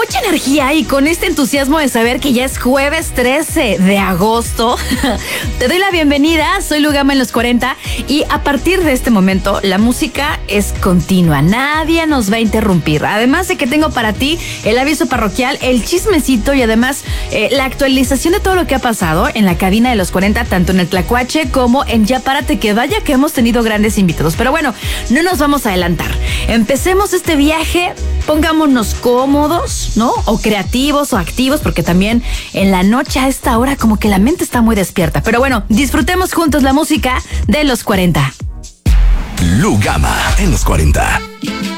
mucha energía y con este entusiasmo de saber que ya es jueves 13 de agosto, te doy la bienvenida. Soy Lu Gama en los 40 y a partir de este momento la música es continua. Nadie nos va a interrumpir. Además de que tengo para ti el aviso parroquial, el chismecito y además la actualización de todo lo que ha pasado en la cabina de los 40, tanto en el Tlacuache como en Ya Párate, que vaya que hemos tenido grandes invitados. Pero bueno, no nos vamos a adelantar. Empecemos este viaje, pongámonos cómodos, ¿no? O creativos o activos, porque también en la noche a esta hora como que la mente está muy despierta. Pero bueno, disfrutemos juntos la música de los 40. Lu Gama en los 40.